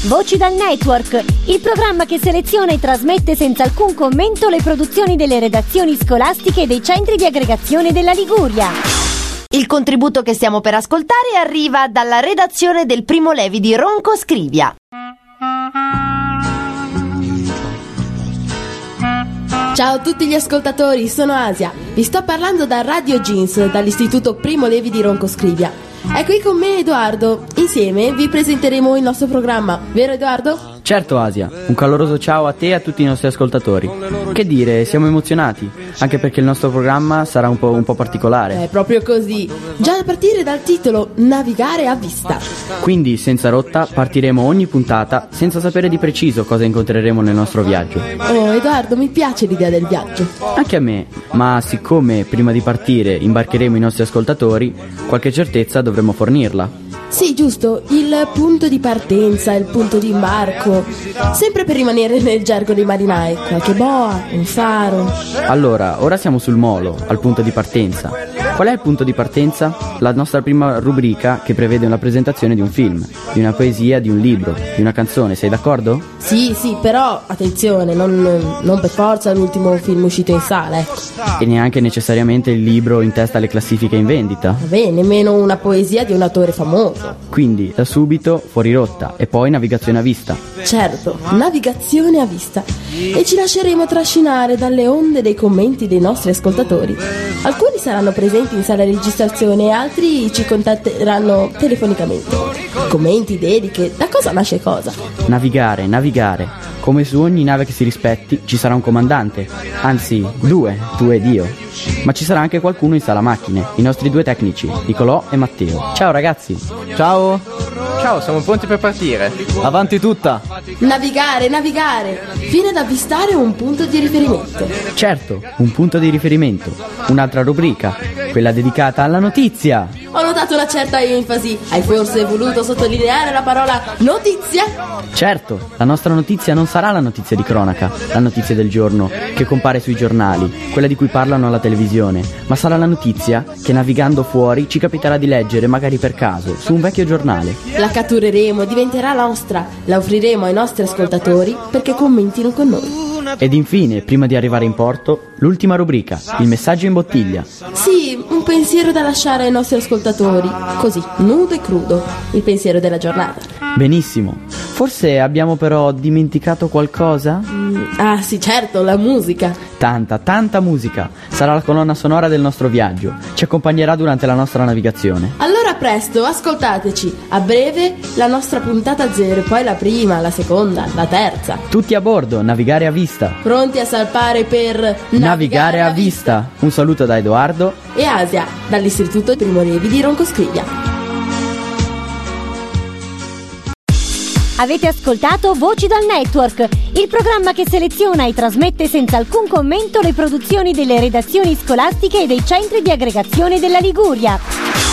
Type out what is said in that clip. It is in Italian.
Voci dal Network, il programma che seleziona e trasmette senza alcun commento le produzioni delle redazioni scolastiche e dei centri di aggregazione della Liguria. Il contributo che stiamo per ascoltare arriva dalla redazione del Primo Levi di Ronco Scrivia. Ciao a tutti gli ascoltatori, sono Asia. Vi sto parlando da Radio Jeans, dall'Istituto Primo Levi di Ronco Scrivia. È qui con me Edoardo. Insieme vi presenteremo il nostro programma, vero Edoardo? Certo Asia, un caloroso ciao a te e a tutti i nostri ascoltatori. Che dire, siamo emozionati, anche perché il nostro programma sarà un po' particolare. È proprio così, già da partire dal titolo Navigare a vista. Quindi senza rotta partiremo ogni puntata senza sapere di preciso cosa incontreremo nel nostro viaggio. Oh Edoardo, mi piace l'idea del viaggio. Anche a me, ma siccome prima di partire imbarcheremo i nostri ascoltatori, qualche certezza dovremo fornirla. Sì, giusto, il punto di partenza, il punto di imbarco, sempre per rimanere nel gergo dei marinai, qualche boa, un faro. Allora, ora siamo sul molo, al punto di partenza. Qual è il punto di partenza? La nostra prima rubrica che prevede una presentazione di un film, di una poesia, di un libro, di una canzone, sei d'accordo? Sì, però attenzione, non per forza l'ultimo film uscito in sala, ecco. E neanche necessariamente il libro in testa alle classifiche in vendita. Vabbè, nemmeno una poesia di un autore famoso. Quindi da subito fuori rotta e poi navigazione a vista. Certo, navigazione a vista. E ci lasceremo trascinare dalle onde dei commenti dei nostri ascoltatori. Alcuni saranno presenti in sala registrazione e altri ci contatteranno telefonicamente. Commenti, dediche, da cosa nasce cosa? Navigare. Come su ogni nave che si rispetti ci sarà un comandante, anzi due, tu ed io. Ma ci sarà anche qualcuno in sala macchine, i nostri due tecnici, Nicolò e Matteo. Ciao ragazzi. Ciao, siamo pronti per partire. Avanti tutta. Navigare, fino ad avvistare un punto di riferimento. Certo, un punto di riferimento, un'altra rubrica, quella dedicata alla notizia. Ho notato una certa enfasi. Hai forse voluto sottolineare la parola notizia? Certo, la nostra notizia non sarà la notizia di cronaca, la notizia del giorno che compare sui giornali, quella di cui parlano alla televisione, ma sarà la notizia che navigando fuori ci capiterà di leggere magari per caso su un vecchio giornale. La cattureremo, diventerà nostra, la offriremo ai nostri ascoltatori perché commentino con noi. Ed infine, prima di arrivare in porto, l'ultima rubrica, il messaggio in bottiglia. Sì, un pensiero da lasciare ai nostri ascoltatori, così, nudo e crudo, il pensiero della giornata. Benissimo, forse abbiamo però dimenticato qualcosa? Ah sì, certo, la musica. Tanta musica, sarà la colonna sonora del nostro viaggio, ci accompagnerà durante la nostra navigazione. Allora presto, ascoltateci, a breve la nostra puntata 0, poi la prima, la seconda, la terza. Tutti a bordo, navigare a vista. Pronti a salpare per Navigare a vista. Un saluto da Edoardo e Asia, dall'Istituto Primo Levi di Ronco Scrivia. Avete ascoltato Voci dal Network, il programma che seleziona e trasmette senza alcun commento le produzioni delle redazioni scolastiche e dei centri di aggregazione della Liguria.